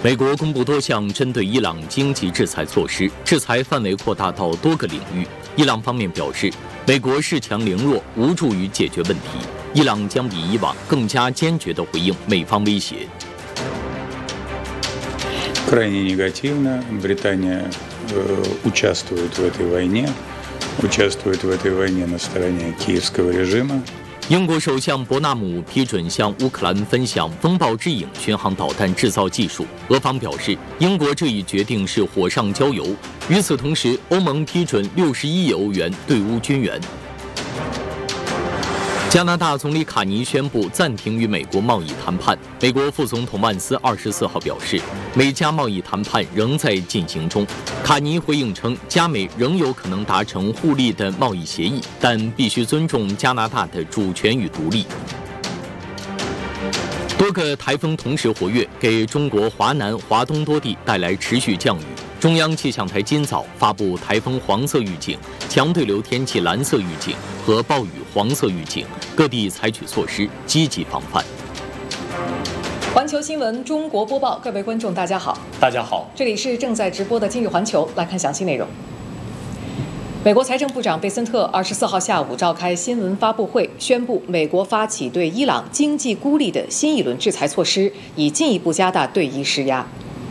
美国公布多项针对伊朗经济制裁措施，制裁范围扩大到多个领域。伊朗方面表示，美国恃强凌弱，无助于解决问题。伊朗将比以往更加坚决地回应美方威胁。 Крайне негативно. Британия участвует в этой войне на стороне киевского режима. 英国首相伯纳姆批准向乌克兰分享风暴之影巡航导弹制造技术，俄方表示，英国这一决定是火上浇油。与此同时，欧盟批准61亿欧元对乌军援。加拿大总理卡尼宣布暂停与美国贸易谈判。美国副总统万斯24号表示，美加贸易谈判仍在进行中。卡尼回应称，加美仍有可能达成互利的贸易协议，但必须尊重加拿大的主权与独立。多个台风同时活跃，给中国华南、华东多地带来持续降雨。中央气象台今早发布台风黄色预警、强对流天气蓝色预警和暴雨黄色预警，各地采取措施，积极防范。 环球新闻中国播报，各位观众，大家好。 大家好， 这里是正在直播的今日环球，来看详细内容。美国财政部长贝森特24号下午召开新闻发布会，宣布美国发起对伊朗经济孤立的新一轮制裁措施，以进一步加大对伊施压。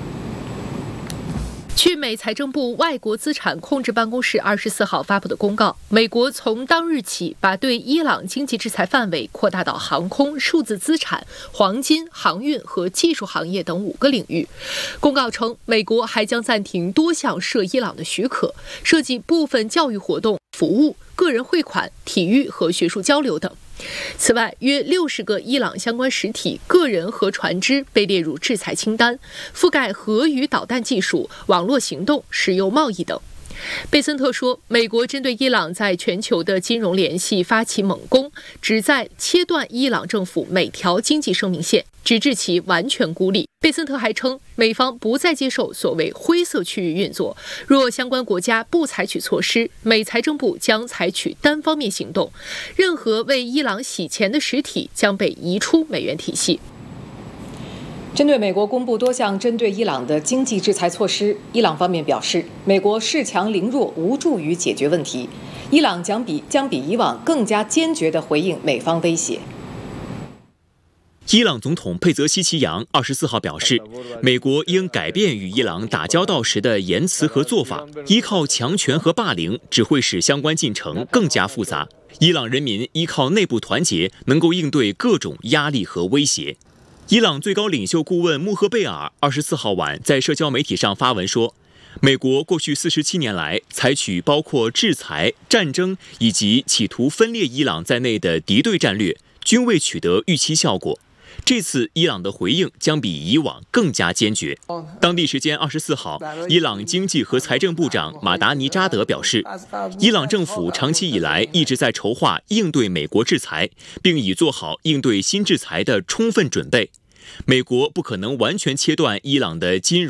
据美财政部外国资产控制办公室24号发布的公告，美国从当日起把对伊朗经济制裁范围扩大到航空、数字资产、黄金、航运和技术行业等5个领域。公告称，美国还将暂停多项涉伊朗的许可，涉及部分教育活动、服务、个人汇款、体育和学术交流等。此外，约60个伊朗相关实体、个人和船只被列入制裁清单，覆盖核与导弹技术、网络行动、石油贸易等。贝森特说，美国针对伊朗在全球的金融联系发起猛攻，旨在切断伊朗政府每条经济生命线，直至其完全孤立。贝森特还称，美方不再接受所谓灰色区域运作，若相关国家不采取措施，美财政部将采取单方面行动，任何为伊朗洗钱的实体将被移出美元体系。 针对美国公布多项针对伊朗的经济制裁措施，伊朗方面表示，美国恃强凌弱，无助于解决问题。伊朗将比以往更加坚决地回应美方威胁。 伊朗总统佩泽希奇扬24号表示，美国应改变与伊朗打交道时的言辞和做法，依靠强权和霸凌只会使相关进程更加复杂。伊朗人民依靠内部团结，能够应对各种压力和威胁。伊朗最高领袖顾问穆赫贝尔24号晚在社交媒体上发文说，美国过去47年来采取包括制裁、战争以及企图分裂伊朗在内的敌对战略，均未取得预期效果。这次伊朗的回应将比以往更加坚决。当地时间24号，伊朗经济和财政部长马达尼扎德表示，伊朗政府长期以来一直在筹划应对美国制裁，并已做好应对新制裁的充分准备。美国不可能完全切断伊朗的金融